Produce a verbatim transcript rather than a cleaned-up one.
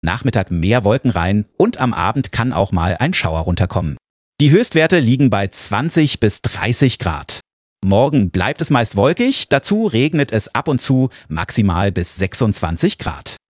Nachmittag mehr Wolken rein und am Abend kann auch mal ein Schauer runterkommen. Die Höchstwerte liegen bei zwanzig bis dreißig Grad. Morgen bleibt es meist wolkig, dazu regnet es ab und zu, maximal bis sechsundzwanzig Grad.